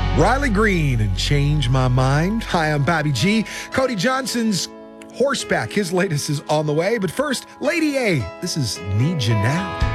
Riley Green and Change My Mind. Hi, I'm Bobby G. Cody Johnson's Horseback, his latest is on the way. But first, Lady A, this is Need You Now.